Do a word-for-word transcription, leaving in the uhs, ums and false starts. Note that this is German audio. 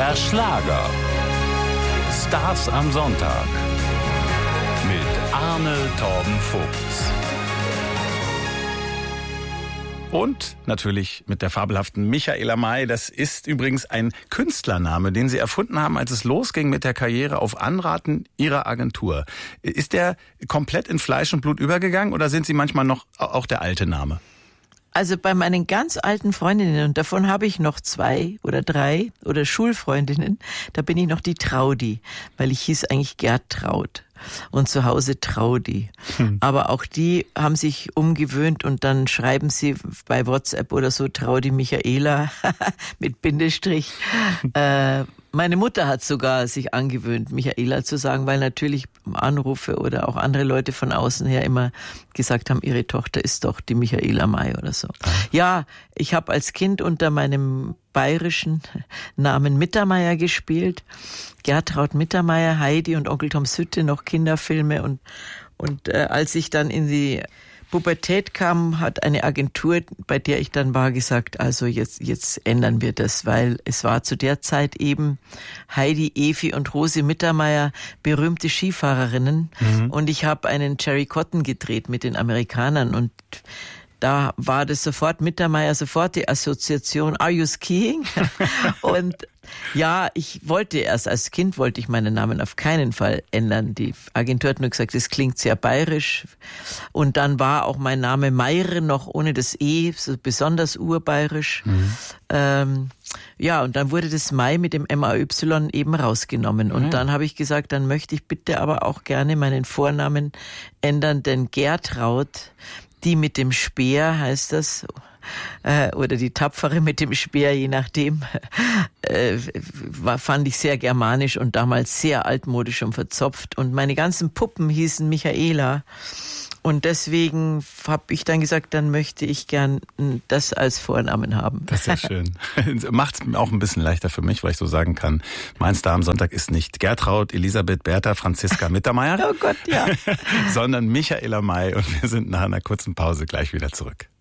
Der Schlager. Stars am Sonntag. Mit Arne Torben Vogts. Und natürlich mit der fabelhaften Michaela May. Das ist übrigens ein Künstlername, den Sie erfunden haben, als es losging mit der Karriere auf Anraten Ihrer Agentur. Ist der komplett in Fleisch und Blut übergegangen oder sind Sie manchmal noch auch der alte Name? Also bei meinen ganz alten Freundinnen, und davon habe ich noch zwei oder drei oder Schulfreundinnen, da bin ich noch die Traudi, weil ich hieß eigentlich Gertraud und zu Hause Traudi. Hm. Aber auch die haben sich umgewöhnt und dann schreiben sie bei WhatsApp oder so Traudi Michaela mit Bindestrich. äh, Meine Mutter hat sogar sich angewöhnt, Michaela zu sagen, weil natürlich Anrufe oder auch andere Leute von außen her immer gesagt haben, ihre Tochter ist doch die Michaela May oder so. Ja, ich habe als Kind unter meinem bayerischen Namen Mittermeier gespielt. Gertraud Mittermeier, Heidi und Onkel Toms Hütte, noch Kinderfilme. Und, und äh, als ich dann in die Pubertät kam, hat eine Agentur, bei der ich dann war, gesagt, also jetzt, jetzt ändern wir das, weil es war zu der Zeit eben Heidi, Evi und Rose Mittermeier, berühmte Skifahrerinnen. Mhm. Und ich habe einen Jerry Cotton gedreht mit den Amerikanern und da war das sofort Mittermeier, sofort die Assoziation, are you skiing? Und ja, ich wollte erst, als Kind wollte ich meinen Namen auf keinen Fall ändern. Die Agentur hat nur gesagt, das klingt sehr bayerisch. Und dann war auch mein Name Meire noch ohne das E, so besonders urbayerisch. Mhm. Ähm, ja, und dann wurde das Mai mit dem M A Y eben rausgenommen. Und mhm. dann habe ich gesagt, dann möchte ich bitte aber auch gerne meinen Vornamen ändern, denn Gertraud, die mit dem Speer heißt das, äh, oder die Tapfere mit dem Speer, je nachdem, äh, war, fand ich sehr germanisch und damals sehr altmodisch und verzopft. Und meine ganzen Puppen hießen Michaela. Und deswegen habe ich dann gesagt, dann möchte ich gern das als Vornamen haben. Das ist ja schön. Macht es auch ein bisschen leichter für mich, weil ich so sagen kann, mein Star am Sonntag ist nicht Gertraud, Elisabeth, Bertha, Franziska Mittermeier. Oh Gott, ja. Sondern Michaela May. Und wir sind nach einer kurzen Pause gleich wieder zurück.